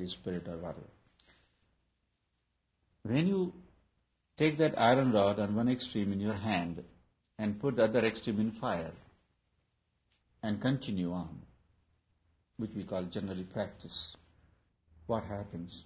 Spirit or whatever. When you take that iron rod on one extreme in your hand and put the other extreme in fire and continue on, which we call generally practice, what happens?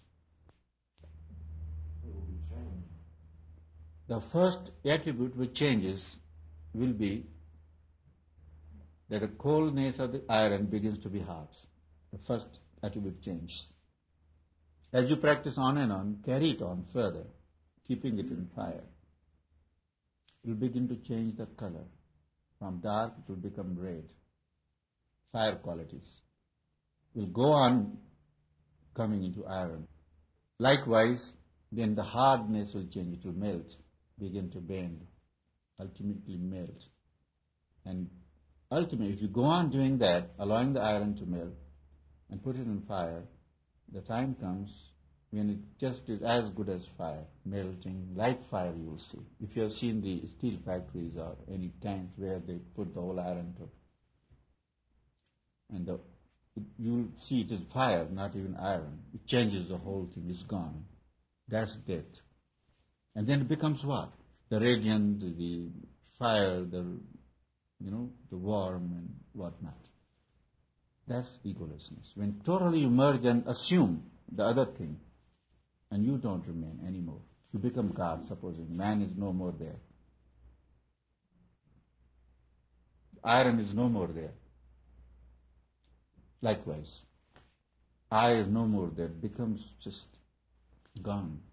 The first attribute which changes will be that the coldness of the iron begins to be hot. The first attribute changes. As you practice on and on, carry it on further, keeping it in fire. It will begin to change the color. From dark it will become red. Fire qualities will go on coming into iron. Likewise, then the hardness will change. It will melt, begin to bend, ultimately melt. And ultimately, if you go on doing that, allowing the iron to melt and put it in fire, the time comes when it just is as good as fire, melting like fire, you will see. If you have seen the steel factories or any tanks where they put the whole iron to, and you'll see it is fire, not even iron. It changes the whole thing, it's gone. That's death. And then it becomes what? The radiant, the fire, the warm and whatnot. That's egolessness. When totally you merge and assume the other thing, and you don't remain anymore. You become God, supposing man is no more there. Iron is no more there. Likewise, I is no more there. It becomes just gone.